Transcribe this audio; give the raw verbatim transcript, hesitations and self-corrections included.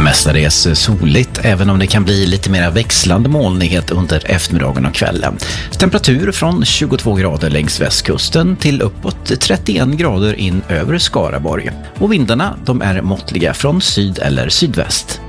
Mestadels soligt, även om det kan bli lite mer växlande molnighet under eftermiddagen och kvällen. Temperatur från tjugotvå grader längs västkusten till uppåt trettioen grader in över Skaraborg. Och vindarna de är måttliga från syd eller sydväst.